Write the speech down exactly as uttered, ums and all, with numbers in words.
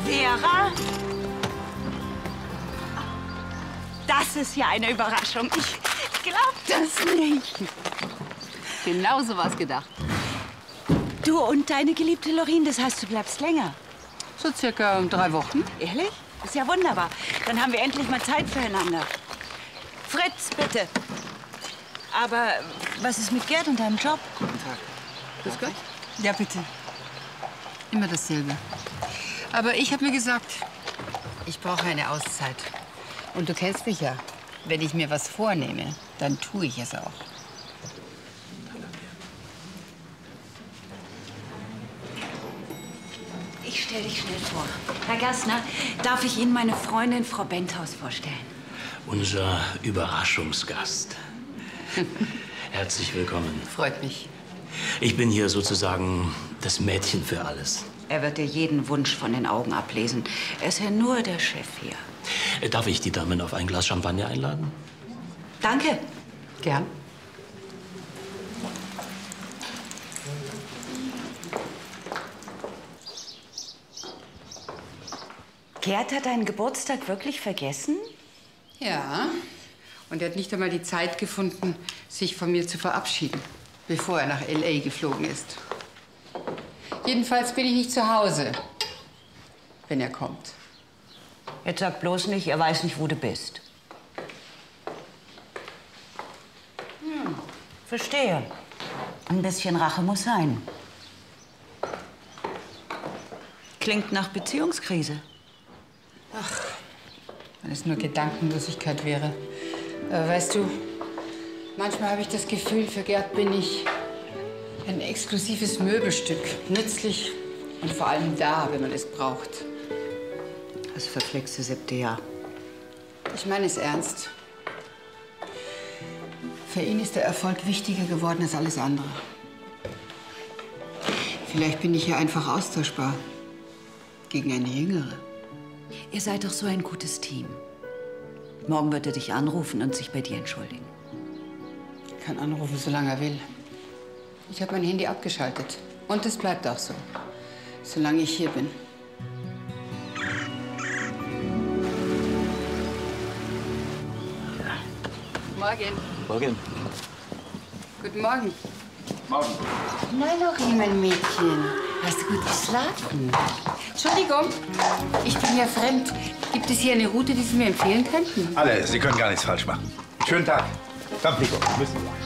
Vera? Das ist ja eine Überraschung. Ich glaub das nicht. Genau so was gedacht. Du und deine geliebte Lorin, das heißt, du bleibst länger? So circa drei Wochen. Ehrlich? Ist ja wunderbar. Dann haben wir endlich mal Zeit füreinander. Fritz, bitte. Aber was ist mit Gerd und deinem Job? Guten Tag. Grüß Gott. Ja, bitte. Immer dasselbe. Aber ich habe mir gesagt, ich brauche eine Auszeit. Und du kennst mich ja. Wenn ich mir was vornehme, dann tue ich es auch. Ich stelle dich schnell vor. Herr Gassner, darf ich Ihnen meine Freundin Frau Benthaus vorstellen? Unser Überraschungsgast. Herzlich willkommen. Freut mich. Ich bin hier sozusagen das Mädchen für alles. Er wird dir jeden Wunsch von den Augen ablesen. Er ist ja nur der Chef hier. Darf ich die Damen auf ein Glas Champagner einladen? Danke. Gern. Gerd hat deinen Geburtstag wirklich vergessen? Ja. Und er hat nicht einmal die Zeit gefunden, sich von mir zu verabschieden, bevor er nach L A geflogen ist. Jedenfalls bin ich nicht zu Hause, wenn er kommt. Jetzt sag bloß nicht, er weiß nicht, wo du bist. Hm, verstehe. Ein bisschen Rache muss sein. Klingt nach Beziehungskrise. Ach, wenn es nur Gedankenlosigkeit wäre. Aber weißt du, manchmal habe ich das Gefühl, für Gerd bin ich ein exklusives Möbelstück. Nützlich und vor allem da, wenn man es braucht. Das verflixte siebte Jahr. Ich meine es ernst. Für ihn ist der Erfolg wichtiger geworden als alles andere. Vielleicht bin ich ja einfach austauschbar gegen eine Jüngere. Ihr seid doch so ein gutes Team. Morgen wird er dich anrufen und sich bei dir entschuldigen. Er kann anrufen, solange er will. Ich habe mein Handy abgeschaltet. Und es bleibt auch so, solange ich hier bin. Morgen. Morgen. Guten Morgen. Morgen. Na, Lorin, mein Mädchen. Hast du gut geschlafen? Entschuldigung, ich bin ja fremd. Gibt es hier eine Route, die Sie mir empfehlen könnten? Alle, Sie können gar nichts falsch machen. Schönen Tag. Dann, Pico. Müssen wir.